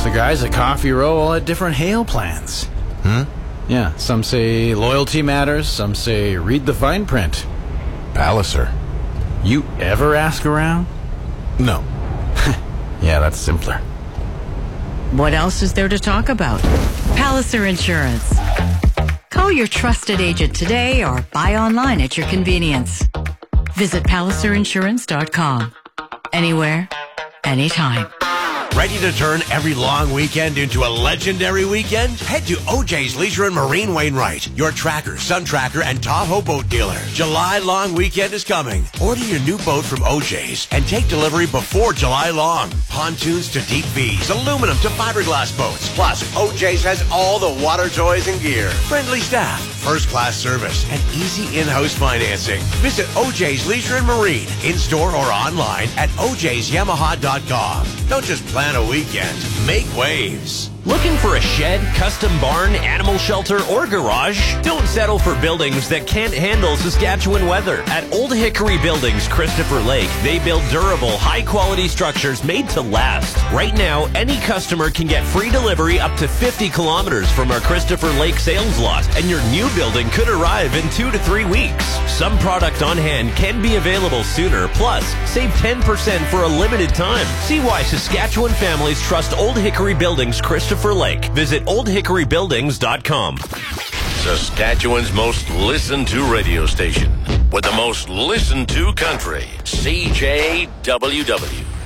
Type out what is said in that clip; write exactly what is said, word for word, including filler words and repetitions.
the guys at Coffee Row all had different hail plans. Hmm? Yeah, some say loyalty matters, some say read the fine print. Palliser. You ever ask around? No. Yeah, that's simpler. What else is there to talk about? Palliser Insurance. Call your trusted agent today or buy online at your convenience. Visit Palliser Insurance dot com. Anywhere, anytime. Ready to turn every long weekend into a legendary weekend? Head to O J's Leisure and Marine Wainwright, your Tracker, Sun Tracker, and Tahoe boat dealer. July long weekend is coming. Order your new boat from O J's and take delivery before July long. Pontoons to deep V's, aluminum to fiberglass boats. Plus, O J's has all the water toys and gear. Friendly staff, first-class service, and easy in-house financing. Visit O J's Leisure and Marine, in-store or online at O J's Yamaha dot com. Don't just plan a weekend. Make waves. Looking for a shed, custom barn, animal shelter, or garage? Don't settle for buildings that can't handle Saskatchewan weather. At Old Hickory Buildings, Christopher Lake, they build durable, high-quality structures made to last. Right now, any customer can get free delivery up to fifty kilometers from our Christopher Lake sales lot, and your new building could arrive in two to three weeks. Some product on hand can be available sooner. Plus, save ten percent for a limited time. See why Saskatchewan families trust Old Hickory Buildings, Christopher For Lake. Visit old hickory buildings dot com. Saskatchewan's most listened to radio station with the most listened to country, C J W W.